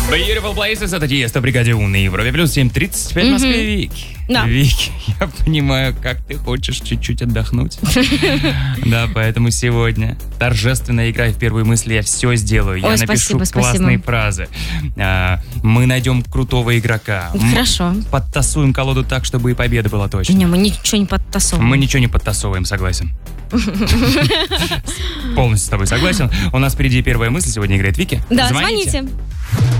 Beautiful Places, это Тиесто, бригаде У на Европе плюс 7:35 в Москве. Вики. Да. Вики, я понимаю, как ты хочешь чуть-чуть отдохнуть. Да, поэтому сегодня торжественно играй в первые мысли, я все сделаю. Я напишу классные фразы. Мы найдем крутого игрока. Хорошо. Подтасуем колоду так, чтобы и победа была точно. Не, мы ничего не подтасовываем. Мы ничего не подтасовываем, согласен. Полностью с тобой согласен. У нас впереди первая мысль. Сегодня играет Вики. Да, звоните.